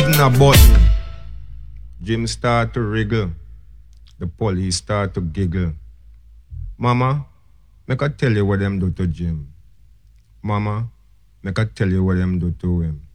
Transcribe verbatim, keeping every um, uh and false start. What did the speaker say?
hitting a button. Jim start to wriggle. The police start to giggle. Mama, make I tell you what them do to Jim. Mama, make I tell you what them do to him.